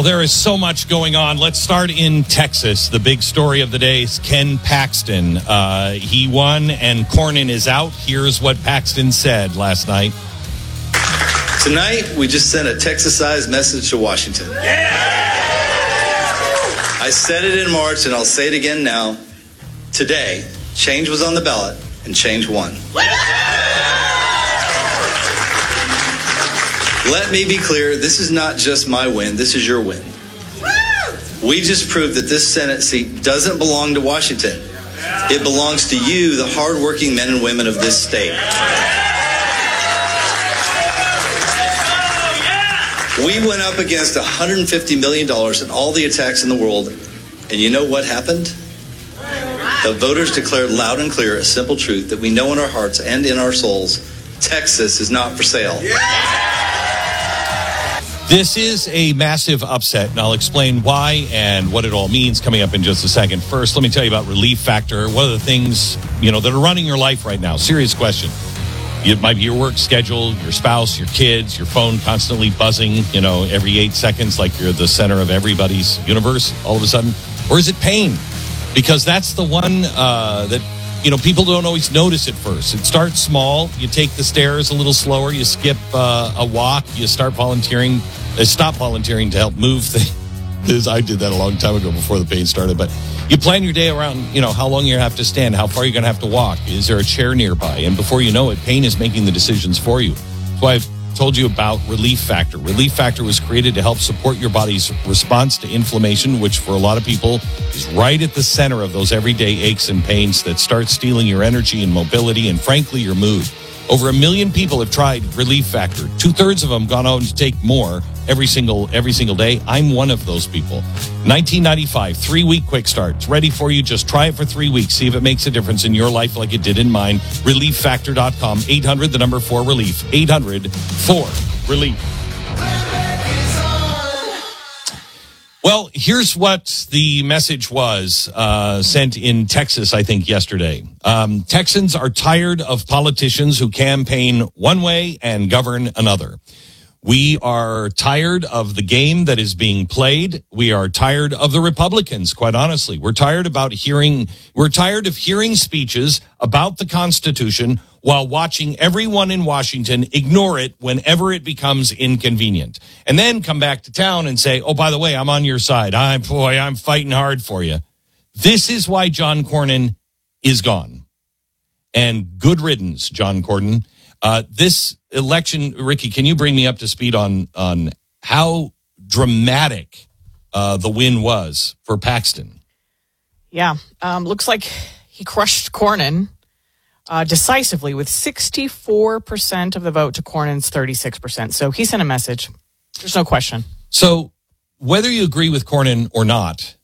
there is so much going on. Let's start in Texas. The big story of the day is Ken Paxton. He won and Cornyn is out. Here's what Paxton said last night. Tonight, we just sent a Texas-sized message to Washington. I said it in March, and I'll say it again now. Today, change was on the ballot, and change won. Let me be clear, this is not just my win, this is your win. We just proved that this Senate seat doesn't belong to Washington. It belongs to you, the hardworking men and women of this state. We went up against $150 million in all the attacks in the world, and you know what happened? The voters declared loud and clear a simple truth that we know in our hearts and in our souls: Texas is not for sale. This is a massive upset, and I'll explain why and what it all means coming up in just a second. First, let me tell you about Relief Factor. One of the things, that are running your life right now. Serious question. It might be your work schedule, your spouse, your kids, your phone constantly buzzing, every 8 seconds like you're the center of everybody's universe all of a sudden. Or is it pain? Because that's the one that people don't always notice at first. It starts small. You take the stairs a little slower. You skip a walk. You stop volunteering to help move things. I did that a long time ago before the pain started. But you plan your day around, how long you have to stand, how far you're going to have to walk. Is there a chair nearby? And before you know it, pain is making the decisions for you. That's why I've told you about Relief Factor. Relief Factor was created to help support your body's response to inflammation, which for a lot of people is right at the center of those everyday aches and pains that start stealing your energy and mobility and, frankly, your mood. Over 1 million people have tried Relief Factor. 2/3 of them gone on to take more every single day. I'm one of those people. $19.95, 3-week quick start. It's ready for you. Just try it for 3 weeks. See if it makes a difference in your life like it did in mine. ReliefFactor.com. 800-4-RELIEF. 800-4-RELIEF. Well, here's what the message was sent in Texas, I think, yesterday. Texans are tired of politicians who campaign one way and govern another. We are tired of the game that is being played. We are tired of the Republicans, quite honestly. We're tired of hearing speeches about the Constitution while watching everyone in Washington ignore it whenever it becomes inconvenient. And then come back to town and say, oh, by the way, I'm on your side. I'm fighting hard for you. This is why John Cornyn is gone. And good riddance, John Cornyn. This election, Ricky, can you bring me up to speed on how dramatic the win was for Paxton? Yeah, looks like he crushed Cornyn decisively with 64% of the vote to Cornyn's 36%. So he sent a message. There's no question. So whether you agree with Cornyn or not,